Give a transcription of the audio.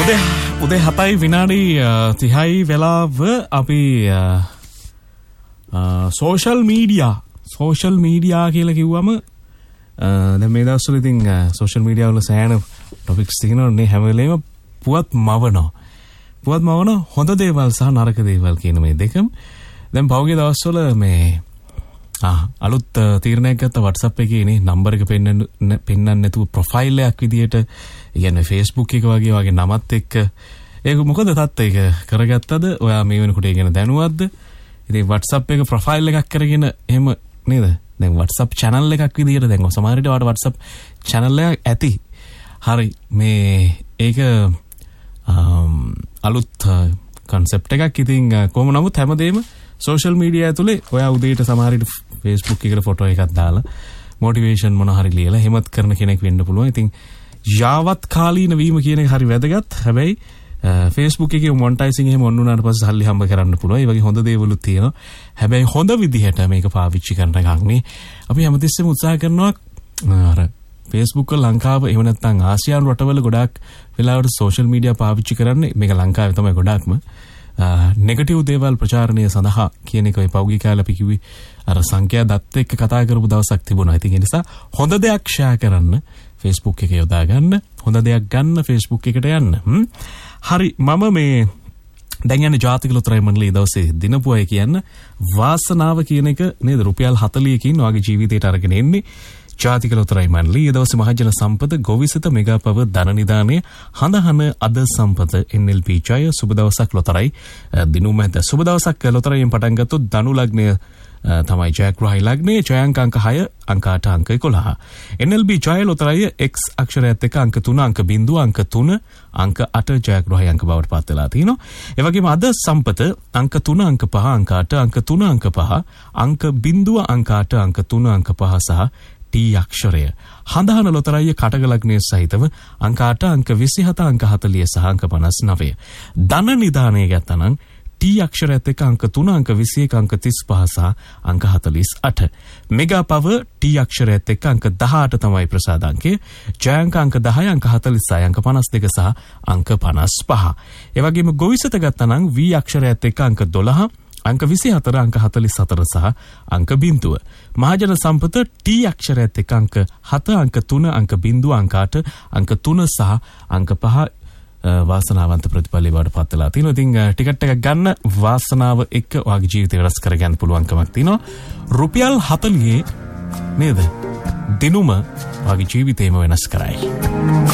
උදේ 7යි විනාඩි 30යි වෙලාව අපි සෝෂල් මීඩියා කියලා කිව්වම දැන් මේ දවස්වල ඉතින් සෝෂල් මීඩියා වල සෑහෙන ටොපික්ස් තියෙනවනේ හැම වෙලේම පුවත් මවන හොඳ දේවල් සහ නරක දේවල් කියන මේ දෙකම දැන් පහුගිය දවස්වල මේ අලුත් තීරණයක් ගත්ත WhatsApp එකේ නේ නම්බර් එක පෙන්නන්න නැතුව ප්‍රොෆයිල් එකක් විදියට කියන්නේ Facebook එක වගේ නමත් එක්ක ඒක මොකද තත්ත්වය ඒක කරගත්තද ඔයා මේ වෙනකොට ඉගෙන දැනුවත්ද ඉතින් WhatsApp එක ප්‍රොෆයිල් එකක් කරගෙන එහෙම නේද දැන් WhatsApp channel එකක් විදියට දැන් සමහර විට ඔයාලට WhatsApp channel එකක් ඇති හරි මේ ඒක අලුත් concept එකක් ඉතින් කොහොම නමුත් හැමදේම social media ඇතුලේ ඔයා උදේට සමහර විට Facebook එකට ෆොටෝ එකක් දාලා මොටිවේෂන් මොන හරි ලියලා එහෙමත් කරන කෙනෙක් වෙන්න පුළුවන්. ඉතින් යාවත් කාලීන වීම කියන එක හරි වැදගත්. හැබැයි Facebook එකේ මොනිටයිසින් එහෙම ඔන්න උනාට පස්සේ සල්ලි හම්බ කරන්න පුළුවන්. ඒ වගේ හොඳ දේවලුත් තියෙනවා. හැබැයි හොඳ විදිහට මේක පාවිච්චි කරන එකක් නේ. අපි හැමතිස්සෙම උත්සාහ කරනවා අර Facebook එක ලංකාව එහෙම නැත්නම් ආසියානු රටවල ගොඩාක් වෙලාවට social media පාවිච්චි කරන්නේ මේක ලංකාවේ තමයි ගොඩාක්ම නෙගටිව් දේවල් ප්‍රචාරණය සඳහා කියන එක පෞද්ගලික කාලේ අපි කිව්වේ අර සංඛ්‍යා දත්ත එක්ක කතා කරපු දවසක් තිබුණා. ඉතින් ඒ නිසා හොඳ දෙයක් ෂෙයා කරන්න Facebook එක යොදා ගන්න, හොඳ දෙයක් ගන්න Facebook එකට යන්න. හරි මම මේ දැන් යන්නේ ජාතික ලොතරැයි මණ්ඩලයේ දවසේ දිනපුවයි කියන්න වාසනාව කියන එක නේද රුපියල් 40කින් ඔයාගේ ජීවිතයට අරගෙන එන්නේ. ජාතික ලොතරැයි මණ්ඩලය දවසේ මහජන සම්පත ගොවිසත මෙගා පව ධන නිදානය හඳහන අද සම්පත NLP ජය සුබ දවසක් ලොතරැයි දිනුම ඇත සුබ දවසක් ලොතරැයින් පටන් ගත්තොත් ධනු ලග්නය තමයි ජයග්‍රහයි ලග්නේ ජයාංක අංක 6 අංක 8 අංක 11 NLP ජය ලොතරැයි X අක්ෂරයත් එක්ක අංක 3 අංක 0 අංක 3 අංක 8 ජයග්‍රහයි අංක බවට පත් වෙලා තිනවා. ඒ වගේම අද සම්පත අංක 3 අංක 5 අංක 8 අංක 3 අංක 5 අංක 0 අංක 8 අංක 3 අංක 5 සහ T අක්ෂරය හඳහන ලොතරැයි කටක ලග්නයේ සහිතව අංක 8 අංක 27 අංක 40 සහ අංක 59 ධන නිදානය ගත්තනම් T අක්ෂරයත් එක්ක අංක 3 අංක 21 අංක 35 සහ අංක 48 මෙගා පව T අක්ෂරයත් එක්ක අංක 18 තමයි ප්‍රසාද අංකය ජයාංක අංක 10 අංක 46 අංක 52 සහ අංක 55 ඒ වගේම ගොවිසත ගත්තනම් V අක්ෂරයත් එක්ක අංක 12 අංක 24 අංක 44 සහ අංක 0 මහජන සම්පත T අක්ෂරයත් එක්ක අංක 7 අංක 3 අංක 0 අංක 8 අංක 3 සහ අංක 5 වාසනාවන්ත ප්‍රතිඵල වලට පත් වෙලා තිනවා. ඉතින් ටිකට් එකක් ගන්න වාසනාව එක්ක ඔයාගේ ජීවිතය වෙනස් කරගන්න පුළුවන්කමක් තියෙනවා. රුපියල් 40 නේද? දිනුම ඔයාගේ ජීවිතේම වෙනස් කරයි.